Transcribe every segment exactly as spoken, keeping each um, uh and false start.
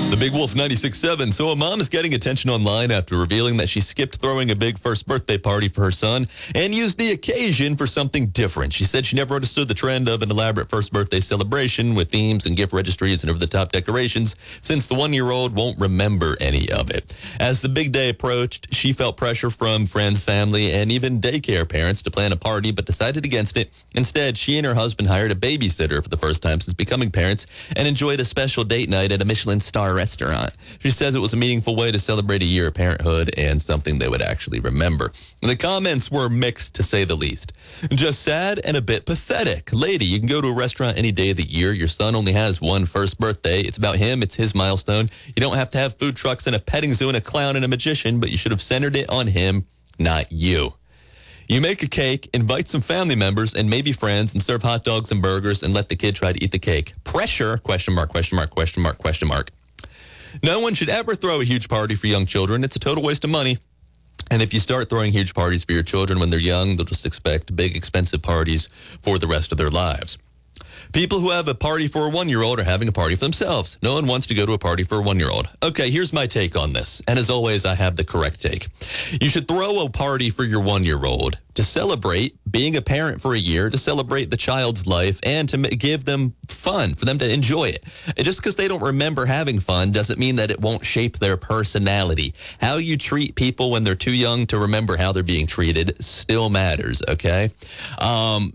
The Big Wolf ninety-six point seven. So a mom is getting attention online after revealing that she skipped throwing a big first birthday party for her son and used the occasion for something different. She said she never understood the trend of an elaborate first birthday celebration with themes and gift registries and over-the-top decorations, since the one-year-old won't remember any of it. As the big day approached, she felt pressure from friends, family, and even daycare parents to plan a party, but decided against it. Instead, she and her husband hired a babysitter for the first time since becoming parents and enjoyed a special date night at a Michelin star restaurant. She says it was a meaningful way to celebrate a year of parenthood and something they would actually remember. The comments were mixed, to say the least. Just sad and a bit pathetic. Lady, you can go to a restaurant any day of the year. Your son only has one first birthday. It's about him. It's his milestone. You don't have to have food trucks and a petting zoo and a clown and a magician, but you should have centered it on him, not you. You make a cake, invite some family members and maybe friends, and serve hot dogs and burgers and let the kid try to eat the cake. Pressure, question mark, question mark, question mark, question mark. No one should ever throw a huge party for young children. It's a total waste of money. And if you start throwing huge parties for your children when they're young, they'll just expect big, expensive parties for the rest of their lives. People who have a party for a one-year-old are having a party for themselves. No one wants to go to a party for a one-year-old. Okay, here's my take on this. And as always, I have the correct take. You should throw a party for your one-year-old to celebrate being a parent for a year, to celebrate the child's life, and to give them fun, for them to enjoy it. And just because they don't remember having fun doesn't mean that it won't shape their personality. How you treat people when they're too young to remember how they're being treated still matters, okay? Um...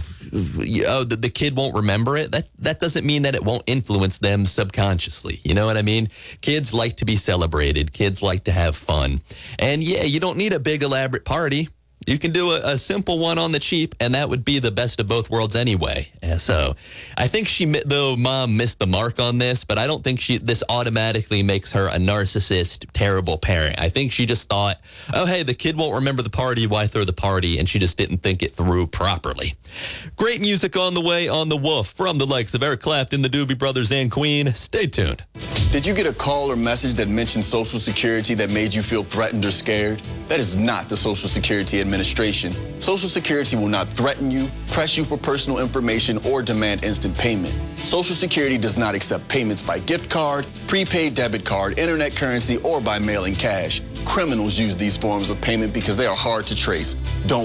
Oh, the, the kid won't remember it. That that doesn't mean that it won't influence them subconsciously. You know what I mean? Kids like to be celebrated. Kids like to have fun. And yeah, you don't need a big elaborate party. You can do a, a simple one on the cheap, and that would be the best of both worlds anyway. And so I think she, though mom missed the mark on this, but I don't think she this automatically makes her a narcissist, terrible parent. I think she just thought, oh, hey, the kid won't remember the party, why throw the party? And she just didn't think it through properly. Great music on the way on The Wolf from the likes of Eric Clapton, the Doobie Brothers, and Queen. Stay tuned. Did you get a call or message that mentioned Social Security that made you feel threatened or scared? That is not the Social Security Administration. Social Security will not threaten you, press you for personal information, or demand instant payment. Social Security does not accept payments by gift card, prepaid debit card, internet currency, or by mailing cash. Criminals use these forms of payment because they are hard to trace. Don't